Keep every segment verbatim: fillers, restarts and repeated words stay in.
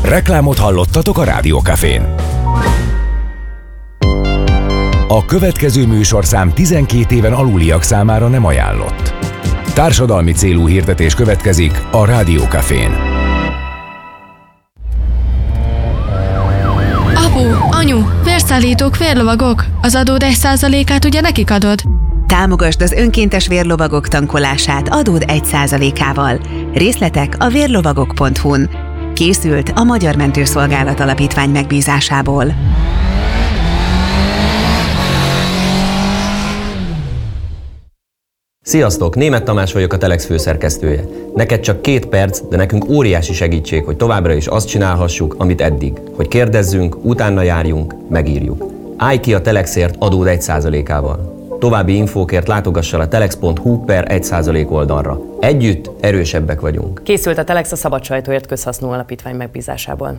Reklámot hallottatok a Rádió Cafén. A következő műsorszám tizenkét éven aluliak számára nem ajánlott. Társadalmi célú hirdetés következik a Rádió Cafén. Apu, anyu, vérszállítók, vérlovagok. Az adód egy százalékát ugye nekik adod? Támogasd az önkéntes vérlovagok tankolását adód egy százalékával. Részletek a vérlovagok pont hu-n. Készült a Magyar Mentőszolgálat Alapítvány megbízásából. Sziasztok! Németh Tamás vagyok, a Telex főszerkesztője. Neked csak két perc, de nekünk óriási segítség, hogy továbbra is azt csinálhassuk, amit eddig. Hogy kérdezzünk, utána járjunk, megírjuk. Állj ki a Telexért adód egy százalékával. További infókért látogass el a telex pont hu per egy százalék oldalra. Együtt erősebbek vagyunk. Készült a Telex a Szabad Sajtóért Közhasznú Alapítvány megbízásából.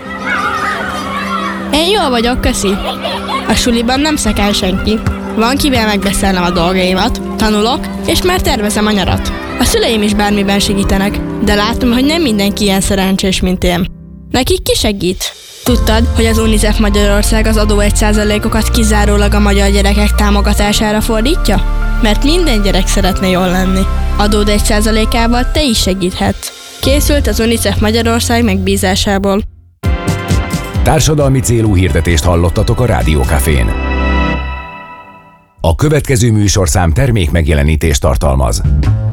Én jól vagyok, köszi. A suliban nem szekál senki. Van kivel megbeszélnem a dolgaimat, tanulok, és már tervezem a nyarat. A szüleim is bármiben segítenek, de látom, hogy nem mindenki ilyen szerencsés, mint én. Nekik ki segít? Tudtad, hogy az UNICEF Magyarország az adó egy százalékokat kizárólag a magyar gyerekek támogatására fordítja? Mert minden gyerek szeretne jól lenni. Adód egy százalékával te is segíthetsz. Készült az UNICEF Magyarország megbízásából. Társadalmi célú hirdetést hallottatok a Rádió Cafén. A következő műsorszám termék megjelenítést tartalmaz.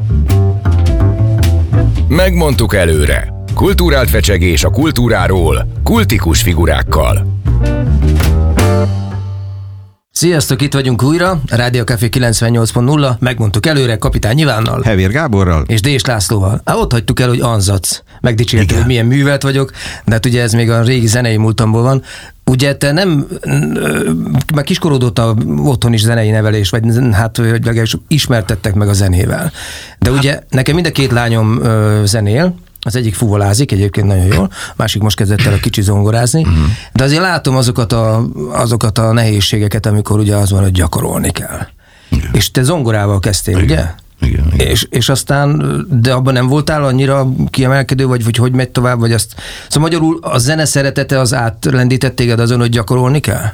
Megmondtuk előre. Kulturált fecsegés a kultúráról, kultikus figurákkal. Sziasztok, itt vagyunk újra, a Rádió Café kilencvennyolc pont nulla, megmondtuk előre Kapitány Ivánnal. Hevér Gáborral. És Dés Lászlóval. Hát ott hagytuk el, hogy anzac. Megdicsértük, hogy milyen művelt vagyok, de hát ugye ez még a régi zenei múltamból van. Ugye te nem, már kiskorodott óta otthon is zenei nevelés, vagy hát legalábbis ismertettek meg a zenével. De ugye nekem mind a két lányom zenél, az egyik fuvolázik, egyébként nagyon jól, a másik most kezdett el a kicsi zongorázni, uh-huh. de azért látom azokat a, azokat a nehézségeket, amikor ugye az van, hogy gyakorolni kell. Igen. És te zongorával kezdtél, igen. ugye? Igen, igen. És, és aztán, de abban nem voltál annyira kiemelkedő, vagy hogy hogy megy tovább, vagy azt... Szóval magyarul a zene szeretete az átlendített téged azon, hogy gyakorolni kell?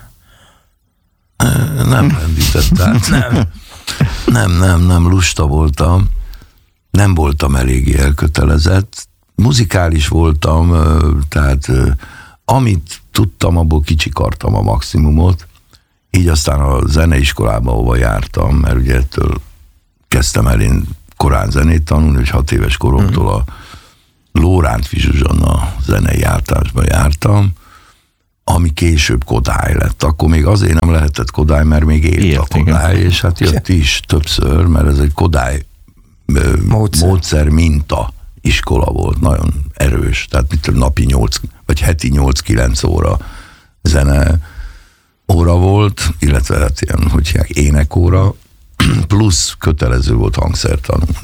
Nem lendített át. nem. nem, nem, nem, lusta voltam. Nem voltam eléggé elkötelezett. Muzikális voltam, tehát amit tudtam, abból kicsikartam a maximumot. Így aztán a zeneiskolába, ahova jártam, mert ugye ettől kezdtem el én korán zenét tanulni, hogy hat éves koromtól a Lórántfi Zsuzsanna zenei általánosba jártam, ami később Kodály lett. Akkor még azért nem lehetett Kodály, mert még élt Ilyet, a Kodály, igen. És hát jött is többször, mert ez egy Kodály módszer, módszer minta iskola volt, nagyon erős, tehát mit tudom, napi nyolc, vagy heti nyolc-kilenc óra zene óra volt, illetve hát ilyen, hogy hívják, énekóra, plusz kötelező volt hangszert tanulni.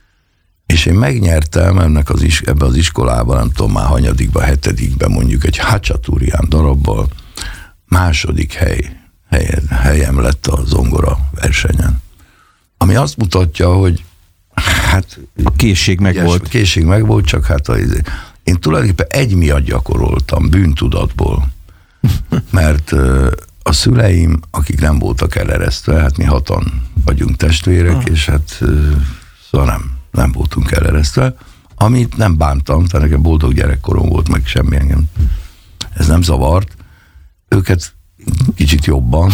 És én megnyertem ennek az is, ebbe az iskolában, nem tudom már hanyadikba, hetedikben mondjuk egy Hacsaturián darabbal, második hely, helyem, helyem lett a zongora versenyen. Ami azt mutatja, hogy hát... A készség meg volt. Készség meg volt, csak hát a, én tulajdonképpen egy miatt gyakoroltam, bűntudatból. Mert a szüleim, akik nem voltak eleresztve, hát mi hatan vagyunk testvérek, ah. és hát szóval nem, nem voltunk eleresztve, amit nem bántam, tehát nekem boldog gyerekkorom volt, meg semmi engem. Ez nem zavart. Őket kicsit jobban,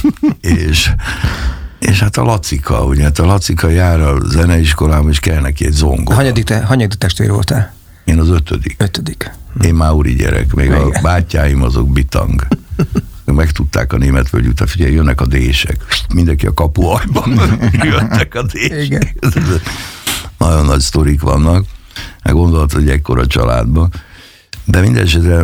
és, és hát a Lacika, ugye, hát a Lacika jár a zeneiskolában, és kell neki egy zongora. Hanyadik, te, hanyadik testvér voltál? Én az ötödik. Ötödik. Én már úri gyerek, még igen. A bátyáim azok bitang. Megtudták a Németvölgy után, figyelj, jönnek a dések. Mindenki a kapuajban jöttek a dések. Nagyon nagy sztorik vannak. Meg gondolt, hogy ekkora családban. De mindesetre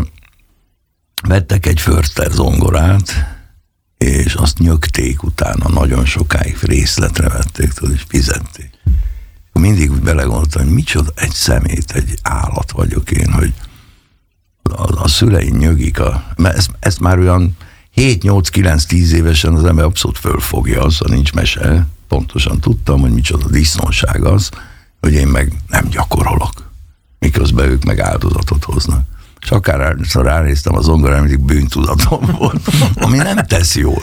vettek egy Förster zongorát, és azt nyögték utána, nagyon sokáig részletre vették, tudod, és fizették. Mindig úgy belegondoltam, hogy micsoda, egy szemét, egy állat vagyok én, hogy a, a szüleim nyögik, a, mert ezt, ezt már olyan hét nyolc kilenc tíz évesen az ember abszolút fölfogja, azzal nincs mese. Pontosan tudtam, hogy micsoda disznóság az, hogy én meg nem gyakorolok. Miközben ők meg áldozatot hoznak. és akárhányszor ránéztem a zongorára, mindig bűntudatom volt, ami nem tesz jól.